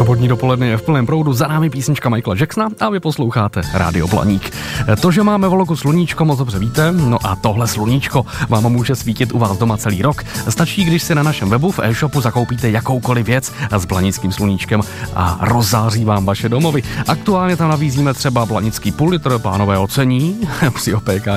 Sobotní dopoledne je v plném proudu, za námi písnička Michaela Jacksona a vy posloucháte Rádio Blaník. To, že máme v logu sluníčko, moc dobře víte, no a tohle sluníčko vám může svítit u vás doma celý rok. Stačí, když si na našem webu v e-shopu zakoupíte jakoukoliv věc s blanickým sluníčkem a rozzáří vám vaše domovy. Aktuálně tam nabízíme třeba blanický půl litr, pánové ocení, při opékání